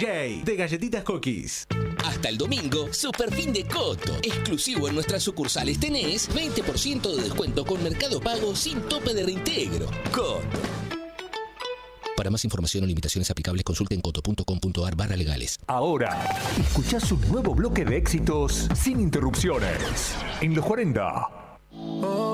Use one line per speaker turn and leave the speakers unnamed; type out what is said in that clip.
DJ de Galletitas Cookies.
Hasta el domingo, Super Fin de Coto. Exclusivo en nuestras sucursales tenés 20% de descuento con Mercado Pago sin tope de reintegro. Coto. Para más información o limitaciones aplicables, consulten coto.com.ar/legales.
Ahora, escuchás un nuevo bloque de éxitos sin interrupciones. En los 40.